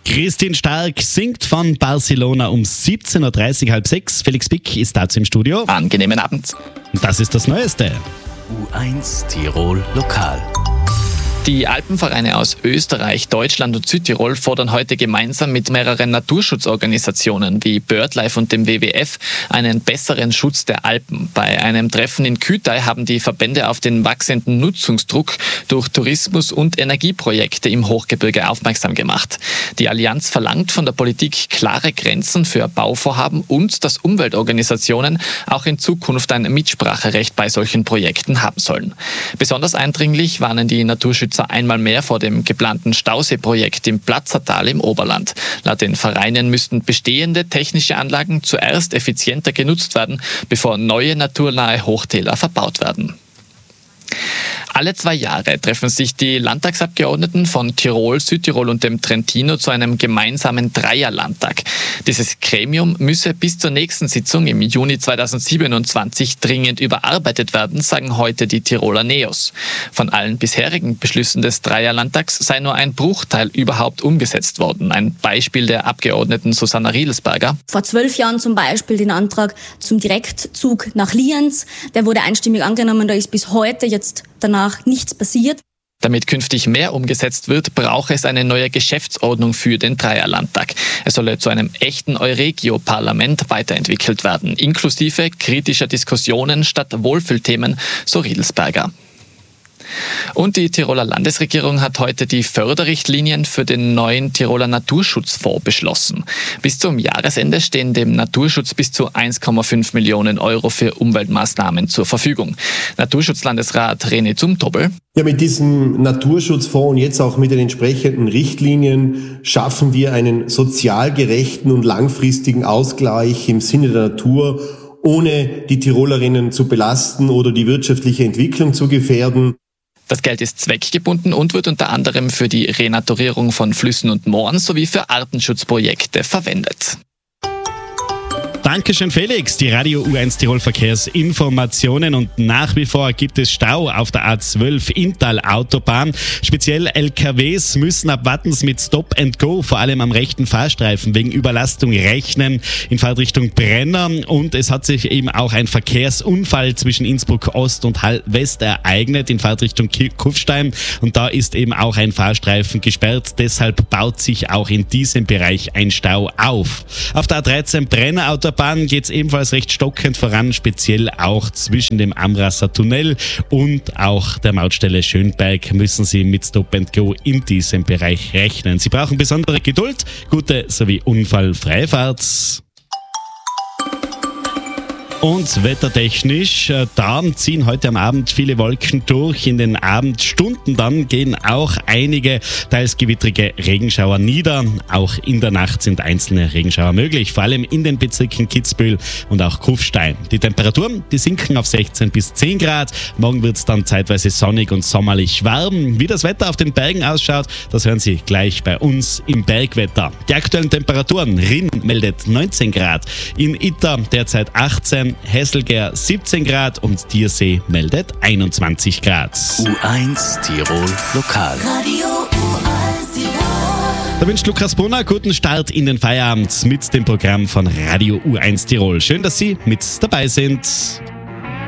Christine Stark singt von Barcelona um 17.30 Uhr, halb sechs. Felix Bick ist dazu im Studio. Angenehmen Abend. Und das ist das Neueste. U1 Tirol Lokal. Die Alpenvereine aus Österreich, Deutschland und Südtirol fordern heute gemeinsam mit mehreren Naturschutzorganisationen wie BirdLife und dem WWF einen besseren Schutz der Alpen. Bei einem Treffen in Kütai haben die Verbände auf den wachsenden Nutzungsdruck durch Tourismus- und Energieprojekte im Hochgebirge aufmerksam gemacht. Die Allianz verlangt von der Politik klare Grenzen für Bauvorhaben und dass Umweltorganisationen auch in Zukunft ein Mitspracherecht bei solchen Projekten haben sollen. Besonders eindringlich warnen die Naturschützer einmal mehr vor dem geplanten Stauseeprojekt im Platzertal im Oberland. Laut den Vereinen müssten bestehende technische Anlagen zuerst effizienter genutzt werden, bevor neue naturnahe Hochtäler verbaut werden. Alle 2 Jahre treffen sich die Landtagsabgeordneten von Tirol, Südtirol und dem Trentino zu einem gemeinsamen Dreierlandtag. Dieses Gremium müsse bis zur nächsten Sitzung im Juni 2027 dringend überarbeitet werden, sagen heute die Tiroler NEOS. Von allen bisherigen Beschlüssen des Dreierlandtags sei nur ein Bruchteil überhaupt umgesetzt worden. Ein Beispiel der Abgeordneten Susanna Riedelsberger. Vor 12 Jahren zum Beispiel den Antrag zum Direktzug nach Lienz. Der wurde einstimmig angenommen, da ist bis heute jetzt danach nichts passiert. Damit künftig mehr umgesetzt wird, braucht es eine neue Geschäftsordnung für den Dreierlandtag. Es solle zu einem echten Euregio-Parlament weiterentwickelt werden, inklusive kritischer Diskussionen statt Wohlfühlthemen, so Riedelsberger. Und die Tiroler Landesregierung hat heute die Förderrichtlinien für den neuen Tiroler Naturschutzfonds beschlossen. Bis zum Jahresende stehen dem Naturschutz bis zu 1,5 Millionen Euro für Umweltmaßnahmen zur Verfügung. Naturschutzlandesrat René Zumtobel. Ja, mit diesem Naturschutzfonds und jetzt auch mit den entsprechenden Richtlinien schaffen wir einen sozial gerechten und langfristigen Ausgleich im Sinne der Natur, ohne die Tirolerinnen zu belasten oder die wirtschaftliche Entwicklung zu gefährden. Das Geld ist zweckgebunden und wird unter anderem für die Renaturierung von Flüssen und Mooren sowie für Artenschutzprojekte verwendet. Dankeschön, Felix. Die Radio U1 Tirol Verkehrsinformationen, und nach wie vor gibt es Stau auf der A12 Inntal-Autobahn. Speziell LKWs müssen ab Wattens mit Stop and Go, vor allem am rechten Fahrstreifen, wegen Überlastung rechnen in Fahrtrichtung Brenner. Und es hat sich eben auch ein Verkehrsunfall zwischen Innsbruck Ost und Hall West ereignet in Fahrtrichtung Kufstein. Und da ist eben auch ein Fahrstreifen gesperrt. Deshalb baut sich auch in diesem Bereich ein Stau auf. Auf der A13 Brenner Autobahn geht es ebenfalls recht stockend voran, speziell auch zwischen dem Amrasser Tunnel und auch der Mautstelle Schönberg müssen Sie mit Stop and Go in diesem Bereich rechnen. Sie brauchen besondere Geduld, gute sowie unfallfreie Fahrt. Und wettertechnisch, da ziehen heute am Abend viele Wolken durch. In den Abendstunden dann gehen auch einige teils gewittrige Regenschauer nieder. Auch in der Nacht sind einzelne Regenschauer möglich, vor allem in den Bezirken Kitzbühel und auch Kufstein. Die Temperaturen, die sinken auf 16 bis 10 Grad. Morgen wird es dann zeitweise sonnig und sommerlich warm. Wie das Wetter auf den Bergen ausschaut, das hören Sie gleich bei uns im Bergwetter. Die aktuellen Temperaturen: Rinn meldet 19 Grad, in Itter derzeit 18, Hesselger 17 Grad und Diersee meldet 21 Grad. U1 Tirol Lokal. Radio U1 Tirol. Da wünscht Lukas Brunner guten Start in den Feierabend mit dem Programm von Radio U1 Tirol. Schön, dass Sie mit dabei sind.